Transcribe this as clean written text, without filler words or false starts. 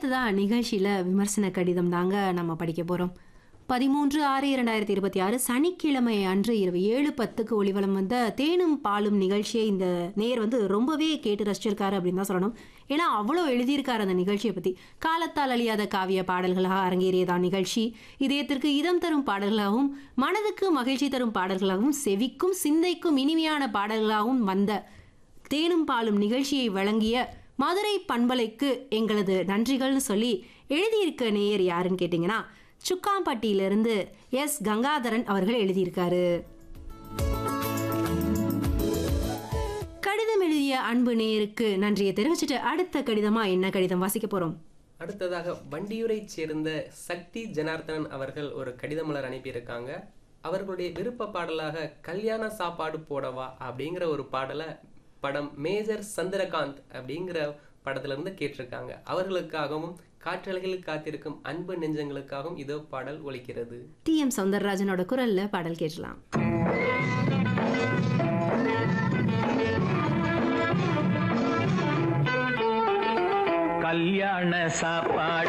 அடுத்ததா நிகழ்ச்சியில விமர்சன கடிதம் தாங்க நம்ம படிக்க போறோம். 13/6/2026 சனிக்கிழமை அன்று இரவு 7:10க்கு ஒளிவலம் வந்த தேனும் பாலும் நிகழ்ச்சியை இந்த நேயர் ரொம்பவே கேட்டு ரசிச்சிருக்காரு அப்படின்னு தான் சொல்லணும். ஏன்னா அவ்வளோ எழுதியிருக்காரு அந்த நிகழ்ச்சியை பத்தி. காலத்தால் அழியாத காவிய பாடல்களாக அரங்கேறியதான் நிகழ்ச்சி. இதயத்திற்கு இதம் தரும் பாடல்களாகவும் மனதுக்கு மகிழ்ச்சி தரும் பாடல்களாகவும் செவிக்கும் சிந்தைக்கும் இனிமையான பாடல்களாகவும் வந்த தேனும் பாலும் நிகழ்ச்சியை வழங்கிய மதுரை பண்பலைக்கு எங்களது நன்றிகள்னு சொல்லி எழுதியிருக்க நேயர் யாருன்னு கேட்டிங்கன்னா சுக்காம்பட்டியிலிருந்து எஸ் கங்காதரன் அவர்கள் எழுதியிருக்காரு. கடிதம் எழுதிய அன்பு நேயருக்கு நன்றியை தெரிவிச்சுட்டு அடுத்த கடிதமா என்ன கடிதம் வாசிக்க போறோம். அடுத்ததாக வண்டியூரை சேர்ந்த சக்தி ஜனார்த்தனன் அவர்கள் ஒரு கடித மலர் அனுப்பியிருக்காங்க. அவர்களுடைய விருப்ப பாடலாக கல்யாண சாப்பாடு போடவா அப்படிங்கிற ஒரு பாடலை படம் மேஜர் சந்திரகாந்த் அப்படிங்கிற படத்துல இருந்து கேட்டிருக்காங்க. அவர்களுக்காகவும் காற்றலைகளில் காத்திருக்கும் அன்பு நெஞ்சங்களுக்காகவும் இதோ பாடல் ஒலிக்கிறது. TM சௌந்தரராஜனோட குரல்ல பாடல் கேட்கலாம். கல்யாண சாப்பாடு